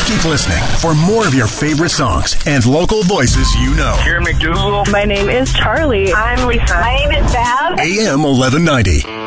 Keep listening for more of your favorite songs and local voices you know. Karen McDougal. My name is Charlie. I'm Lisa. My name is Bev. AM 1190.